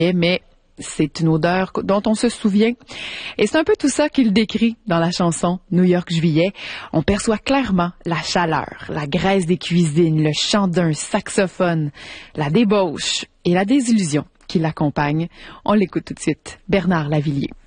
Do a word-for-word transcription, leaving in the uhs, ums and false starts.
mais c'est une odeur dont on se souvient. Et c'est un peu tout ça qu'il décrit dans la chanson New York Juillet. On perçoit clairement la chaleur, la graisse des cuisines, le chant d'un saxophone, la débauche et la désillusion qui l'accompagnent. On l'écoute tout de suite. Bernard Lavilliers.